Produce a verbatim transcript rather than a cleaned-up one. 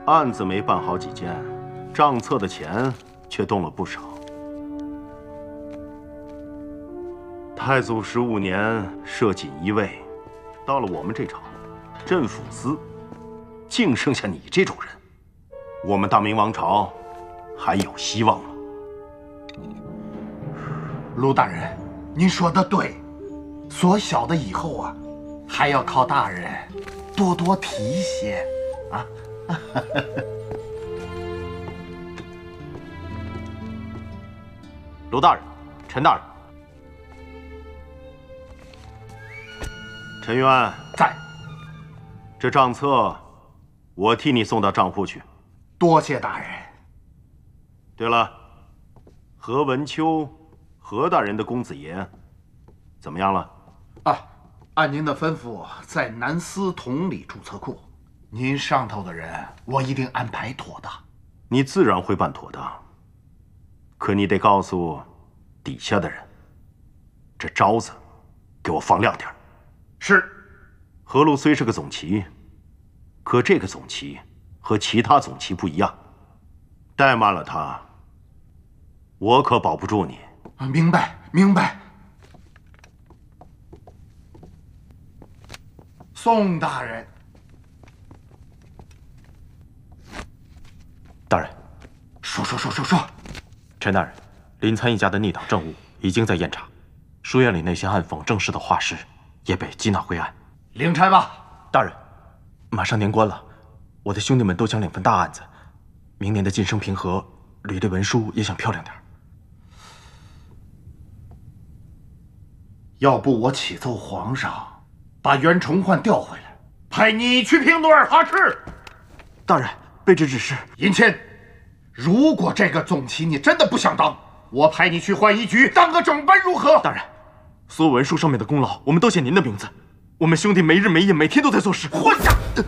案子没办好几件，账册的钱却动了不少。太祖十五年设锦衣卫，到了我们这朝，镇抚司竟剩下你这种人，我们大明王朝还有希望吗？ 卢大人，您说的对，所小的以后啊，还要靠大人多多提携啊。 卢大人，陈大人，陈渊在。 这账册我替你送到账户去。 多谢大人。 对了，何文秋，何大人的公子爷怎么样了？ 啊，按您的吩咐，在南司同里注册库。您上头的人，我一定安排妥当。 你自然会办妥当，可你得告诉底下的人，这招子给我放亮点。 是。 何禄虽是个总旗，可这个总旗和其他总旗不一样，怠慢了他，我可保不住你。 明白，明白。宋大人。 大人， 说说说说说。 陈大人，林参一家的逆党政务已经在验查，书院里那些暗讽正式的画师也被缉拿归案。 领差吧。 大人，马上年关了，我的兄弟们都想领份大案子，明年的晋升平和，捋这文书也想漂亮点。 要不我启奏皇上，把袁崇焕调回来，派你去平努尔哈赤。 大人，卑职指示。 尹谦，如果这个总旗你真的不想当，我派你去浣衣局当个整班如何？ 大人，所有文书上面的功劳，我们都写您的名字。我们兄弟没日没夜，每天都在做事。 混账！